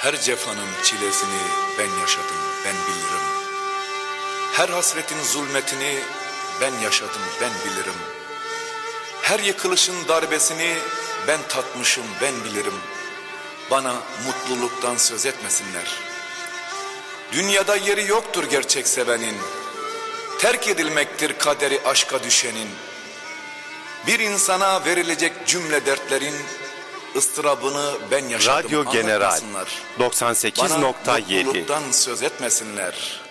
Her cefanın çilesini ben yaşadım, ben bilirim. Her hasretin zulmetini ben yaşadım, ben bilirim. Her yıkılışın darbesini ben tatmışım, ben bilirim. Bana mutluluktan söz etmesinler. Dünyada yeri yoktur gerçek sevenin. Terk edilmektir kaderi aşka düşenin. Bir insana verilecek cümle dertlerin ıstırabını ben yaşadım. Radyo General Anlatmasınlar. Bana 98.7 mutluluktan söz etmesinler.